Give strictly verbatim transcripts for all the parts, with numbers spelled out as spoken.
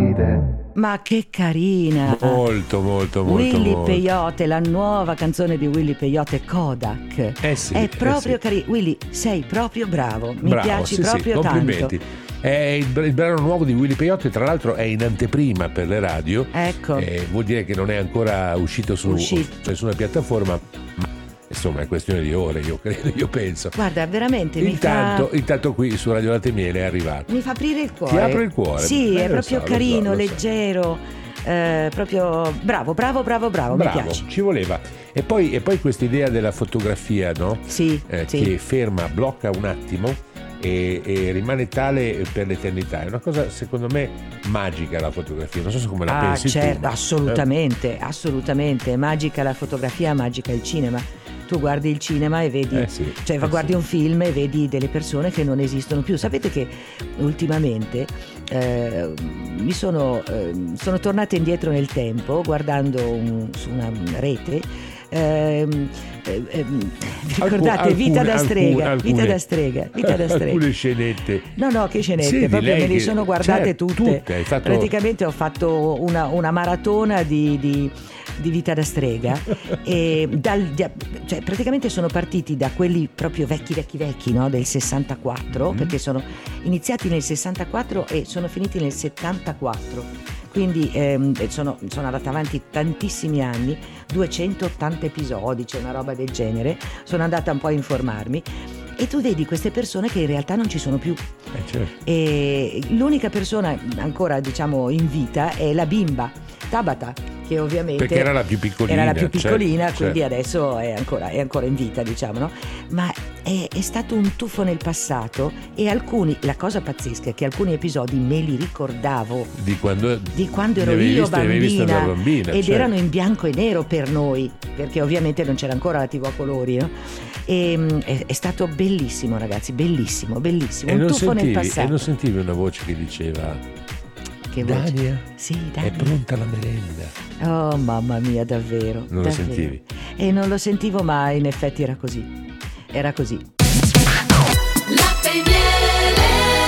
ride. Ma che carina! Molto, molto, molto. Willy molto. Peyote, la nuova canzone di Willy Peyote, Kodak. Eh sì, È proprio eh sì. carino. Willy, sei proprio bravo. Mi Bravo, piaci sì, proprio sì, complimenti. tanto. È il, il brano nuovo di Willy Peyote, tra l'altro è in anteprima per le radio. Ecco. Eh, vuol dire che non è ancora uscito su Uscito. nessuna piattaforma. Ma, insomma, è questione di ore, io credo, io penso. Guarda, veramente Intanto, mi fa... intanto qui su Radio Latte e Miele è arrivato. Mi fa aprire il cuore. Ti apre il cuore? Sì, Eh, è lo proprio so, lo carino, so, lo so. leggero. Eh, proprio bravo, bravo, bravo, bravo, Bravo, mi piace. ci voleva. E poi, e poi questa idea della fotografia, no? Sì, Eh, sì. Che ferma, blocca un attimo e, e rimane tale per l'eternità. È una cosa, secondo me, magica la fotografia. Non so se come la Ah, pensi certo, tu. assolutamente, assolutamente. Magica la fotografia, magica il cinema. Tu guardi il cinema e vedi, Eh sì, cioè eh guardi sì. un film e vedi delle persone che non esistono più. Sapete che ultimamente eh, mi sono, eh, sono tornata indietro nel tempo guardando un- su una rete. Ehm, eh, ehm, vi ricordate Alcun- Vita da alcune- strega, alcune- Vita da strega, Vita da strega. Alcune scenette. No, no, che scenette, Sì, di proprio lei me le che- sono guardate certo, tutte. tutte, hai fatto- Praticamente ho fatto una, una maratona di, di, di Vita da strega e dal, di- cioè praticamente sono partiti da quelli proprio vecchi vecchi vecchi, no? Del sessantaquattro, Mm. perché sono iniziati nel sessantaquattro e sono finiti nel settantaquattro. Quindi ehm, sono, sono andata avanti tantissimi anni, duecentottanta episodi, c'è una roba del genere. Sono andata un po' a informarmi e tu vedi queste persone che in realtà non ci sono più. Eh, certo. E l'unica persona ancora, diciamo, in vita è la bimba Tabata, che ovviamente Perché era la più piccolina. era la più piccolina, certo, quindi certo. adesso è ancora, è ancora in vita, diciamo, no? Ma è, è stato un tuffo nel passato e alcuni, la cosa pazzesca è che alcuni episodi me li ricordavo Di quando, di quando ero li avevi io visti- li avevi visto da bambina, bambina, ed certo. erano in bianco e nero per noi, perché ovviamente non c'era ancora la tivù a colori, no? E, mm, è, è stato bellissimo, ragazzi, bellissimo, bellissimo, E un non, tuffo nel sentivi, e passato. non sentivi una voce che diceva: Che voce? Dania, Sì, è Dania. pronta la merenda. Oh mamma mia, davvero. Non lo davvero. sentivi? E non lo sentivo, ma in effetti era così. Era così. Latte e miele.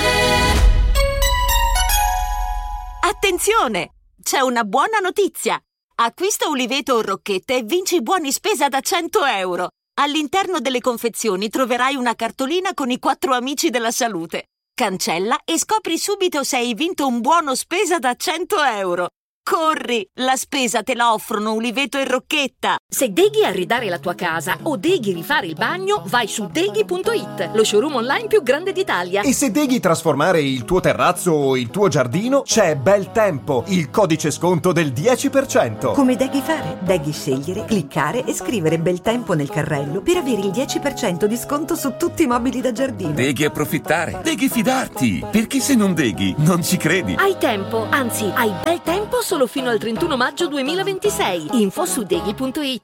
Attenzione! C'è una buona notizia! Acquista Uliveto o Rocchette e vinci buoni spesa da cento euro. All'interno delle confezioni troverai una cartolina con i quattro amici della salute. Cancella e scopri subito se hai vinto un buono spesa da cento euro. Corri! La spesa te la offrono Uliveto e Rocchetta. Se deghi arredare la tua casa o deghi rifare il bagno, vai su deghi punto it, lo showroom online più grande d'Italia. E se deghi trasformare il tuo terrazzo o il tuo giardino, c'è Bel Tempo, il codice sconto del dieci per cento. Come deghi fare? Deghi scegliere, cliccare e scrivere Bel Tempo nel carrello per avere il dieci per cento di sconto su tutti i mobili da giardino. Deghi approfittare, deghi fidarti, perché se non deghi non ci credi. Hai tempo, anzi hai bel tempo solo fino al trentuno maggio duemilaventisei. Info su deghi punto it.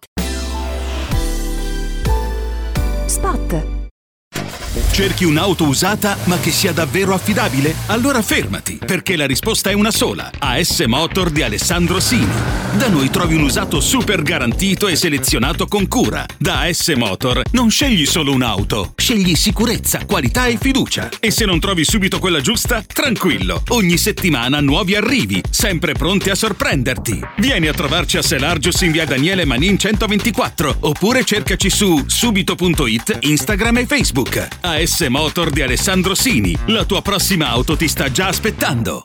Spot. Cerchi un'auto usata ma che sia davvero affidabile? Allora fermati, perché la risposta è una sola. A S Motor di Alessandro Sini. Da noi trovi un usato super garantito e selezionato con cura. Da A S Motor non scegli solo un'auto, scegli sicurezza, qualità e fiducia. E se non trovi subito quella giusta, tranquillo, ogni settimana nuovi arrivi, sempre pronti a sorprenderti. Vieni a trovarci a Selargius in via Daniele Manin centoventiquattro oppure cercaci su subito punto it, Instagram e Facebook. A S Motor di Alessandro Sini, la tua prossima auto ti sta già aspettando.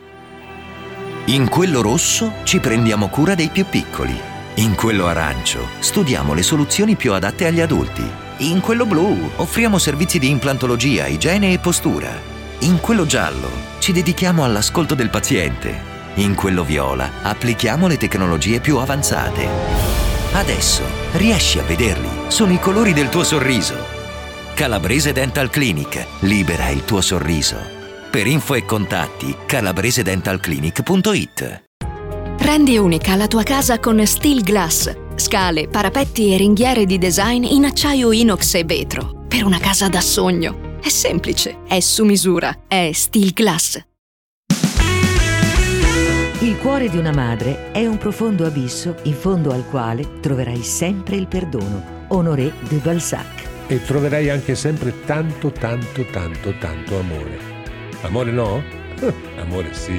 In quello rosso ci prendiamo cura dei più piccoli. In quello arancio studiamo le soluzioni più adatte agli adulti. In quello blu offriamo servizi di implantologia, igiene e postura. In quello giallo ci dedichiamo all'ascolto del paziente. In quello viola applichiamo le tecnologie più avanzate. Adesso riesci a vederli, sono i colori del tuo sorriso. Calabrese Dental Clinic, libera il tuo sorriso. Per info e contatti calabrese dental clinic punto it. Rendi unica la tua casa con Steel Glass. Scale, parapetti e ringhiere di design in acciaio inox e vetro. Per una casa da sogno. È semplice, è su misura, è Steel Glass. Il cuore di una madre è un profondo abisso in fondo al quale troverai sempre il perdono. Honoré de Balzac. E troverai anche sempre tanto, tanto, tanto, tanto amore. Amore no? Amore sì.